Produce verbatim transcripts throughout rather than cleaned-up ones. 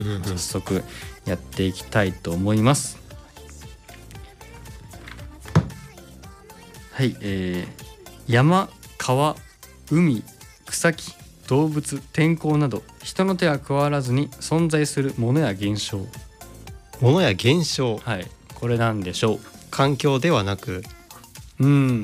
うんうん、 早速やっていきたいと思います。はい、えー、山、川、海、草木、動物、天候など人の手は加わらずに存在するものや現象。 ものや現象、 はい、これなんでしょう。 環境ではなく、 うん、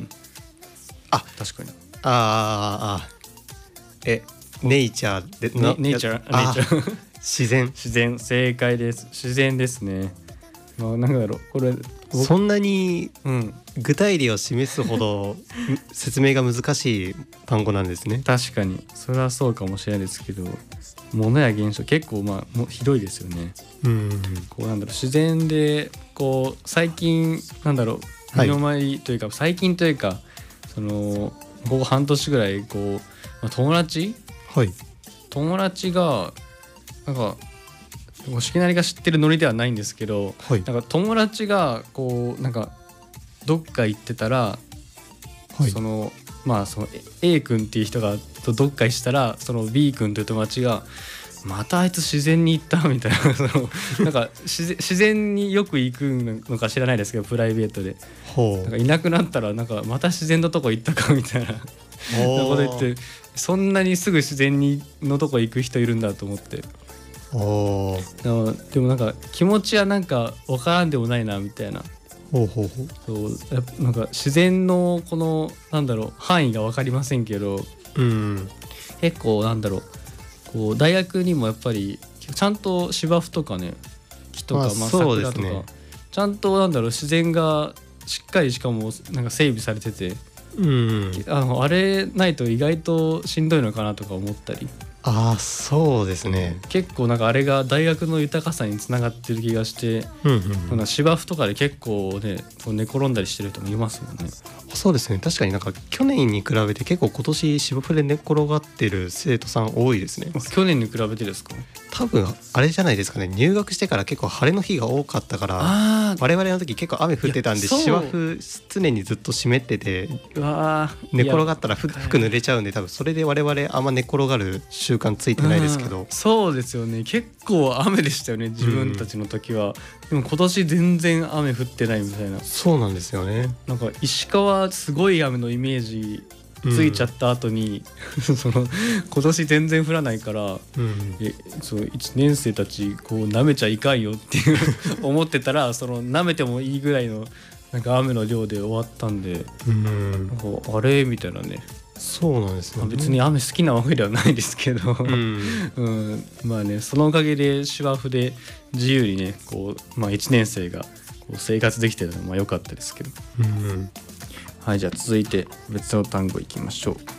あ、 確かに。 ああ、え、ネイチャーで、 ネネイチャー、ネイチャー自然。 自然、正解です。自然ですね。まあ、なんだろう、これそんなにうん、 具体例を示すほど説明が難しい単語なんですね。 確かにそれはそうかもしれないですけど、物や現象結構まあもひどいですよね。 うん、 こうなんだろう、自然でこう最近なんだろう、身の回りというか、はい、最近というかそのここ半年ぐらいこう、まあ、友達、 はい、 友達がなんかしきなりが知ってるノリではないんですけど、 はい、 なんか友達がこうなんかどっか行ってたら、 はい、そそのまあその A 君っていう人がとどっかしたら、その B 君という友達がまたあいつ自然に行ったみたいなそのなんか自然、自然によく行くのか知らないですけど、プライベートでなんかいなくなったらなんかまた自然のとこ行ったかみたいなこと言って、そんなにすぐ自然にのとこ行く人いるんだと思って。 おでもなんか気持ちはなんか分からんでもないなみたいな。 ほうほうほう、 そうやっぱなんか自然のこのなんだろう範囲が分かりませんけど、 うん、 結構なんだろう、こう大学にもやっぱりちゃんと芝生とかね、木とか、まあ、桜とか、ね、ちゃんとなんだろう自然がしっかりしかもなんか整備されてて、 うん、 あのあれないと意外としんどいのかなとか思ったり。 ああ、そうですね。 結構なんかあれが大学の豊かさにつながってる気がして、 うんうんうん、 芝生とかで結構ね寝転んだりしてる人もいますもんね。 そうですね、確かになんか去年に比べて結構今年芝生で寝転がってる生徒さん多いですね。 去年に比べてですか？ 多分あれじゃないですかね、入学してから結構晴れの日が多かったから、 あ我々の時結構雨降ってたんで芝生常にずっと湿ってて、 うわ寝転がったら服濡れちゃうんで、多分それで我々あんま寝転がる習慣ついてないですけど。 そうですよね、結構雨でしたよね自分たちの時は、うん、でも今年全然雨降ってないみたいな。 そうなんですよね。 なんか石川すごい雨のイメージついちゃった後に、うん、その今年全然降らないから、うん、えそういちねん生たちこう舐めちゃいかんよっていう思ってたら、その舐めてもいいぐらいのなんか雨の量で終わったんで、うん、なんかあれみたいなね。 そうなんですよね。 別に雨好きなわけではないですけど、うんうん、まあね、そのおかげで芝生で自由にねこう、まあ、いちねん生がこう生活できてるのはまあ良かったですけど、うん、はい、じゃあ続いて別の単語いきましょう。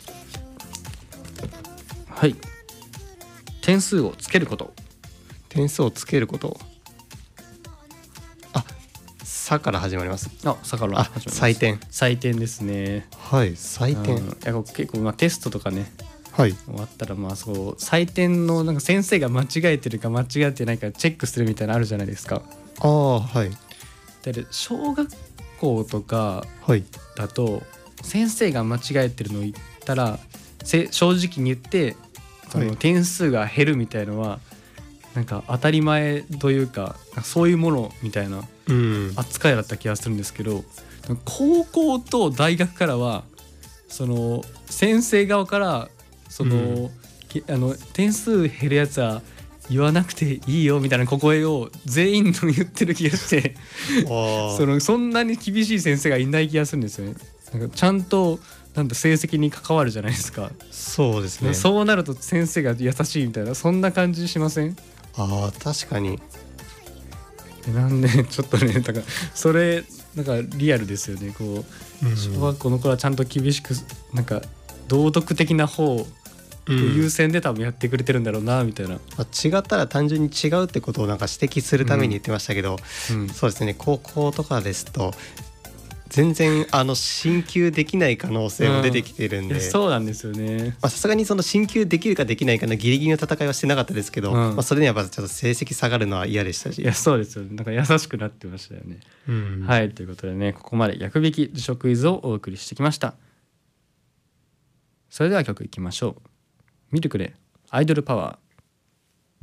はい、点数をつけること。 点数をつけること、あ、さから始まります。 あ、さから始まります。 採点。 採点ですね。 はい、採点。いや結構まあテストとかね、 はい、 終わったらまあそう採点のなんか先生が間違えてるか間違えてないかチェックするみたいなのあるじゃないですか。 ああ、はい。 で小学校とかだと、はい、先生が間違えてるのを言ったら正直に言ってその点数が減るみたいのはなんか当たり前というか、そういうものみたいな扱いだった気がするんですけど、高校と大学からはその先生側からその、うん、あの点数減るやつは言わなくていいよみたいな小声を全員の言ってる気がしてそのそんなに厳しい先生がいない気がするんですよね。なんかちゃんとなんだ成績に関わるじゃないですか。 そうですね。 そうなると先生が優しいみたいな、そんな感じしません？ ああ、確かに。 なんでちょっとね、だからそれなんかリアルですよね。こう、うん、小学校の頃はちゃんと厳しくなんか道徳的な方優先で多分やってくれてるんだろうなみたいな、うん、 まあ、違ったら単純に違うってことをなんか指摘するために言ってましたけど、うんうん、そうですね、高校とかですと全然あの進級できない可能性も出てきてるんで、うん、 そうなんですよね。 さすがにその進級できるかできないかのギリギリの戦いはしてなかったですけど、うん、まあ、それにはやっぱちょっと成績下がるのは嫌でしたし。 いやそうですよね、なんか優しくなってましたよね、うん、はい、ということでね、ここまで逆引き辞書クイズをお送りしてきました。それでは曲いきましょう。ミルクでアイドルパワー。